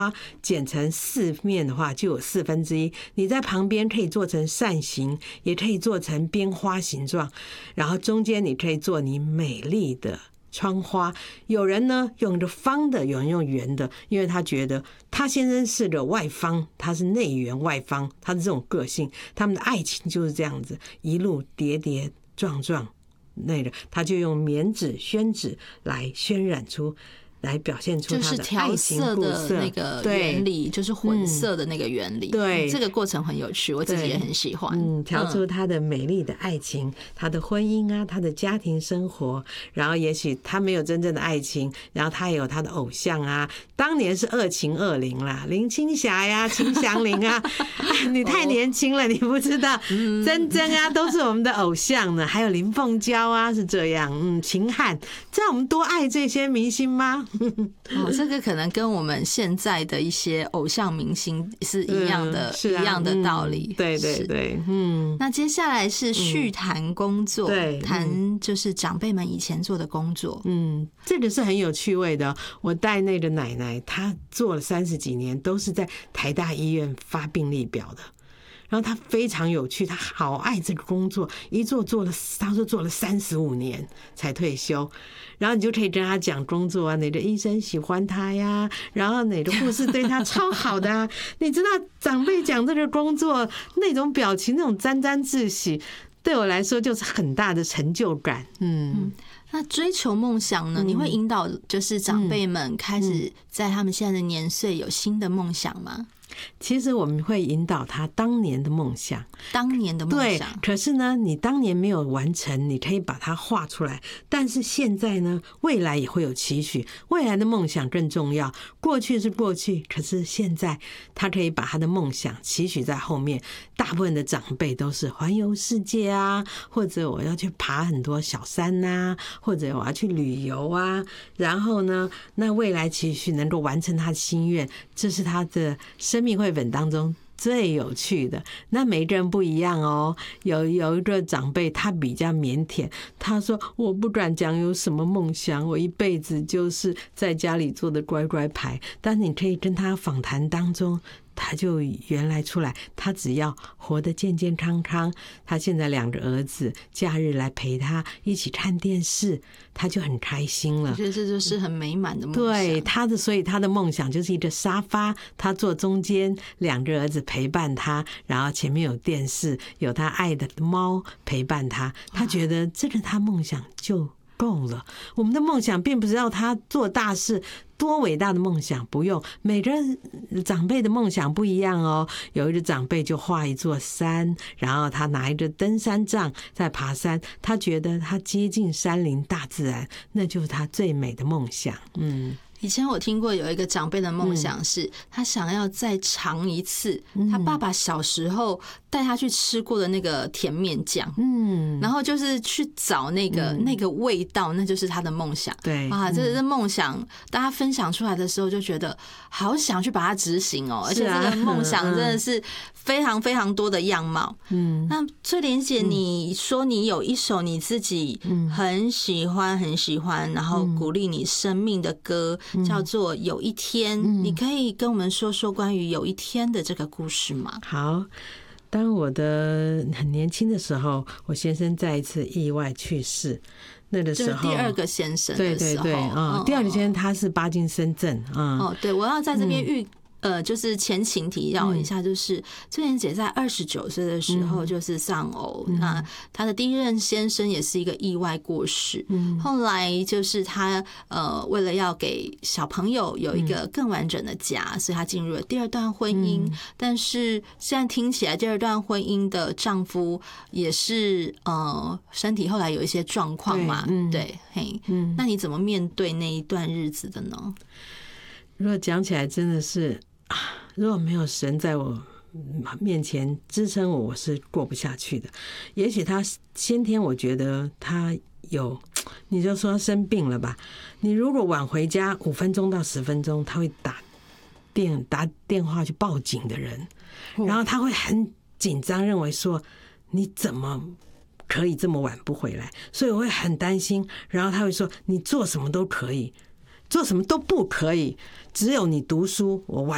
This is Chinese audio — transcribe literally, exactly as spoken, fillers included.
剪成四面的话，就有四分之一。你在旁边可以做成扇形，也可以做成边花形状，然后中间你可以做你美丽的窗花。有人呢用着方的，有人用圆的，因为他觉得他先生是个外方，他是内圆外方，他是这种个性，他们的爱情就是这样子，一路跌跌撞撞。那个他就用棉纸、宣纸来渲染出。来表现出它的爱情故事， 就是调色的那个原理，就是混色的那个原理。对，这个过程很有趣，我自己也很喜欢。 嗯，调出他的美丽的爱情，他的婚姻啊，他的家庭生活。然后也许他没有真正的爱情，然后他也有他的偶像啊。当年是二秦二林啦，林青霞呀、秦祥林啊。你太年轻了，你不知道，珍珍啊都是我们的偶像呢。还有林凤娇啊，是这样。嗯，秦汉，知道我们多爱这些明星吗？ 哦，这个可能跟我们现在的一些偶像明星是一样的，嗯是啊、一样的道理。 嗯、对对对，嗯。 那接下来是叙谈工作，对、嗯，谈就是长辈们以前做的工作。 嗯，这个是很有趣味的。我带那个奶奶，她做了三十几年，都是在台大医院发病历表的。然后他非常有趣，他好爱这个工作，一做做了，他说做了三十五年才退休。然后你就可以跟他讲工作啊，哪个医生喜欢他呀，然后哪个护士对他超好的啊。你知道长辈讲这个工作那种表情，那种沾沾自喜，对我来说就是很大的成就感。嗯。嗯， 那追求梦想呢？你会引导就是长辈们开始在他们现在的年岁有新的梦想吗？ 其实我们会引导他当年的梦想， 当年的梦想。对， 可是呢，你当年没有完成，你可以把它画出来。但是现在呢，未来也会有期许，未来的梦想更重要。过去是过去，可是现在他可以把他的梦想期许在后面。大部分的长辈都是环游世界啊，或者我要去爬很多小山啊，或者我要去旅游啊。然后呢，那未来期许能够完成他的心愿，这是他的生命绘本当中最有趣的。那每个人不一样哦。有有一个长辈他比较腼腆，他说我不敢讲有什么梦想，我一辈子就是在家里做的乖乖牌。但你可以跟他访谈当中，他就原来出来，他只要活得健健康康。他现在两个儿子假日来陪他一起看电视，他就很开心了。 我觉得这就是很美满的梦想。 对他的，所以他的梦想就是一个沙发，他坐中间，两个儿子陪伴他，然后前面有电视，有他爱的猫陪伴他。他觉得这个他梦想就够了。我们的梦想并不是要他做大事，多伟大的梦想不用。每个长辈的梦想不一样哦。有一个长辈就画一座山，然后他拿一个登山杖在爬山，他觉得他接近山林大自然，那就是他最美的梦想。嗯。 以前我听过有一个长辈的梦想是，他想要再尝一次他爸爸小时候带他去吃过的那个甜面酱，嗯，然后就是去找那个那个味道，那就是他的梦想。对啊，这是梦想，大家分享出来的时候就觉得好想去把它执行哦，而且这个梦想真的是非常非常多的样貌。嗯，那翠莲姐，你说你有一首你自己很喜欢很喜欢，然后鼓励你生命的歌。叫做有一天、嗯、你可以跟我们说说关于有一天的这个故事吗？ 好，当我的很年轻的时候，我先生再一次意外去世，那个时候第二个先生的时候， 对对对，哦、第二个先生他是帕金森症啊、嗯。 哦，对，我要在这边预。嗯呃，就是前情提要一下，就是翠莲姐在二十九岁的时候就是丧偶，嗯、那她的第一任先生也是一个意外过世。嗯、后来就是她呃，为了要给小朋友有一个更完整的家，嗯、所以她进入了第二段婚姻。嗯、但是现在听起来，第二段婚姻的丈夫也是呃身体后来有一些状况嘛，对，嗯、对，嘿，嗯，那你怎么面对那一段日子的呢？ 如果讲起来，真的是。如果没有神在我面前支撑我，我是过不下去的。也许他先天，我觉得他有，你就说生病了吧。你如果晚回家五分钟到十分钟，他会打电打电话去报警的人，然后他会很紧张，认为说你怎么可以这么晚不回来？所以我会很担心。然后他会说你做什么都可以，做什么都不可以，只有你读书，我完。